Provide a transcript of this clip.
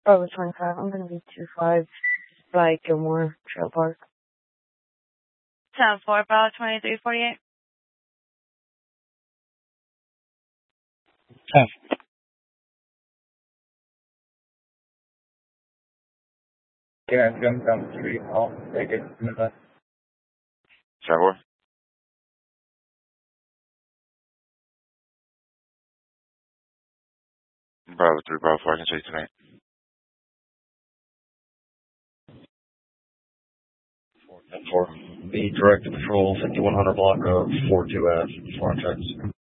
Bravo 25. I'm going to be 25 by Gilmore Trail Park. 10-4, Bravo 2348. 10. Yeah, jump down the street. I'll take it. 10-4. Bravo 3, Bravo 4, I can take tonight. 4. Be direct to patrol 5100 block of 42F. 4 checks.